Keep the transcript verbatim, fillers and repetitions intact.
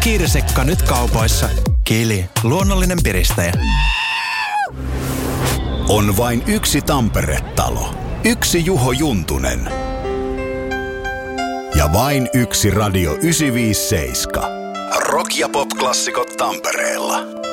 Kiirisekka nyt kaupoissa. Kili, luonnollinen piristäjä. On vain yksi Tampere-talo. Yksi Juho Juntunen. Ja vain yksi Radio yhdeksänsataaviisikymmentäseitsemän. Rock- ja pop-klassikot Tampereella.